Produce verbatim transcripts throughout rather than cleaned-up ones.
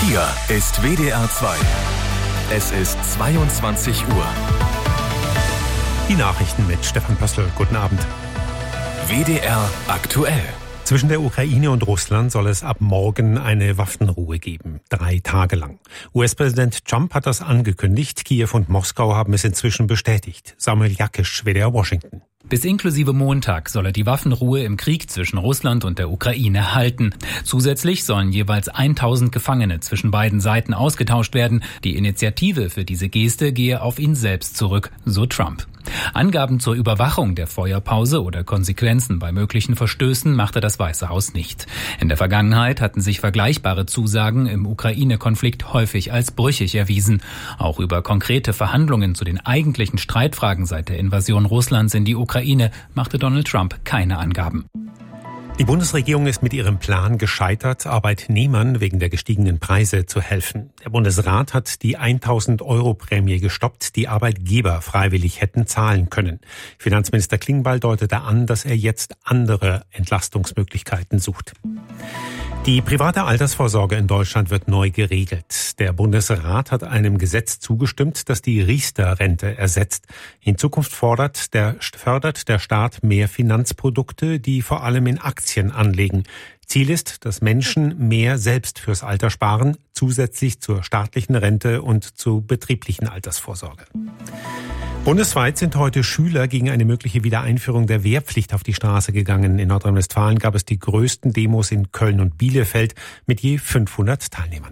Hier ist W D R zwei. Es ist zweiundzwanzig Uhr. Die Nachrichten mit Stefan Pössl. Guten Abend. W D R aktuell. Zwischen der Ukraine und Russland soll es ab morgen eine Waffenruhe geben. Drei Tage lang. U S-Präsident Trump hat das angekündigt. Kiew und Moskau haben es inzwischen bestätigt. Samuel Jakisch, W D R Washington. Bis inklusive Montag solle die Waffenruhe im Krieg zwischen Russland und der Ukraine halten. Zusätzlich sollen jeweils tausend Gefangene zwischen beiden Seiten ausgetauscht werden. Die Initiative für diese Geste gehe auf ihn selbst zurück, so Trump. Angaben zur Überwachung der Feuerpause oder Konsequenzen bei möglichen Verstößen machte das Weiße Haus nicht. In der Vergangenheit hatten sich vergleichbare Zusagen im Ukraine-Konflikt häufig als brüchig erwiesen. Auch über konkrete Verhandlungen zu den eigentlichen Streitfragen seit der Invasion Russlands in die Ukraine machte Donald Trump keine Angaben. Die Bundesregierung ist mit ihrem Plan gescheitert, Arbeitnehmern wegen der gestiegenen Preise zu helfen. Der Bundesrat hat die tausend Euro Prämie gestoppt, die Arbeitgeber freiwillig hätten zahlen können. Finanzminister Klingbeil deutete an, dass er jetzt andere Entlastungsmöglichkeiten sucht. Die private Altersvorsorge in Deutschland wird neu geregelt. Der Bundesrat hat einem Gesetz zugestimmt, das die Riester-Rente ersetzt. In Zukunft fordert der, fördert der Staat mehr Finanzprodukte, die vor allem in Aktien anlegen. Ziel ist, dass Menschen mehr selbst fürs Alter sparen, zusätzlich zur staatlichen Rente und zur betrieblichen Altersvorsorge. Bundesweit sind heute Schüler gegen eine mögliche Wiedereinführung der Wehrpflicht auf die Straße gegangen. In Nordrhein-Westfalen gab es die größten Demos in Köln und Bielefeld mit je fünfhundert Teilnehmern.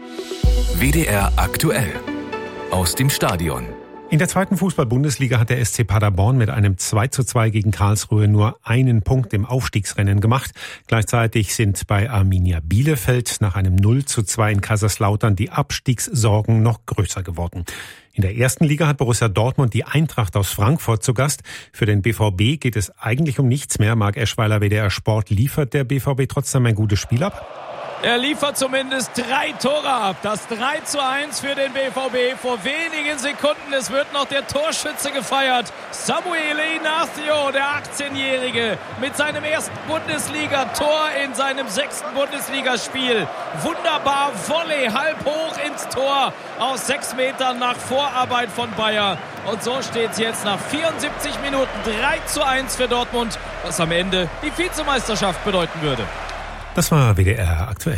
W D R aktuell aus dem Stadion. In der zweiten Fußball-Bundesliga hat der S C Paderborn mit einem zwei zu zwei gegen Karlsruhe nur einen Punkt im Aufstiegsrennen gemacht. Gleichzeitig sind bei Arminia Bielefeld nach einem null zu zwei in Kaiserslautern die Abstiegssorgen noch größer geworden. In der ersten Liga hat Borussia Dortmund die Eintracht aus Frankfurt zu Gast. Für den B V B geht es eigentlich um nichts mehr. Marc Eschweiler, W D R Sport, liefert der B V B trotzdem ein gutes Spiel ab? Er liefert zumindest drei Tore ab. Das drei zu eins für den B V B. Vor wenigen Sekunden, es wird noch der Torschütze gefeiert. Samuel Ignacio, der achtzehnjährige, mit seinem ersten Bundesliga-Tor in seinem sechsten Bundesligaspiel. Wunderbar, Volley, halb hoch ins Tor, aus sechs Metern nach Vorarbeit von Bayer. Und so steht es jetzt nach vierundsiebzig Minuten drei zu eins für Dortmund, was am Ende die Vizemeisterschaft bedeuten würde. Das war W D R aktuell.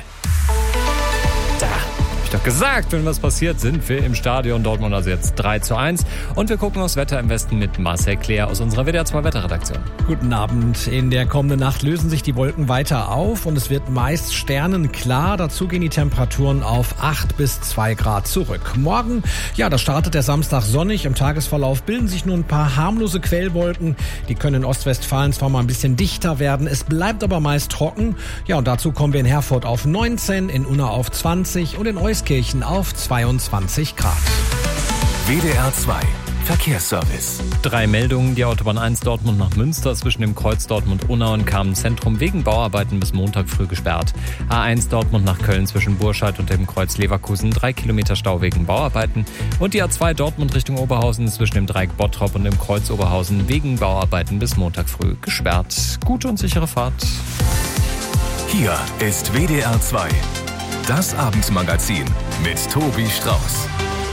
Da hab ich doch gesagt, wenn was passiert, sind wir im Stadion. Dortmund also jetzt drei zu eins. Und wir gucken aufs Wetter im Westen mit Marcel Claire aus unserer W D R zwei Wetterredaktion. Guten Abend. In der kommenden Nacht lösen sich die Wolken weiter auf und es wird meist sternenklar. Dazu gehen die Temperaturen auf acht bis zwei Grad zurück. Morgen, ja, da startet der Samstag sonnig. Im Tagesverlauf bilden sich nur ein paar harmlose Quellwolken. Die können in Ostwestfalen zwar mal ein bisschen dichter werden, es bleibt aber meist trocken. Ja, und dazu kommen wir in Herford auf neunzehn, in Unna auf zwanzig und in Euskirchen auf zweiundzwanzig Grad. W D R zwei Verkehrsservice. Drei Meldungen. Die Autobahn eins Dortmund nach Münster zwischen dem Kreuz Dortmund-Unna und Kamenz-Zentrum wegen Bauarbeiten bis Montag früh gesperrt. A eins Dortmund nach Köln zwischen Burscheid und dem Kreuz Leverkusen. Drei Kilometer Stau wegen Bauarbeiten. Und die A zwei Dortmund Richtung Oberhausen zwischen dem Dreieck Bottrop und dem Kreuz Oberhausen wegen Bauarbeiten bis Montag früh gesperrt. Gute und sichere Fahrt. Hier ist W D R zwei. Das Abendmagazin mit Tobi Strauß.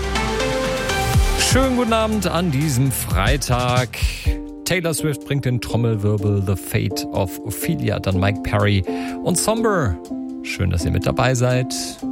Schönen guten Abend an diesem Freitag. Taylor Swift bringt den Trommelwirbel The Fate of Ophelia, dann Mike Perry und Somber. Schön, dass ihr mit dabei seid.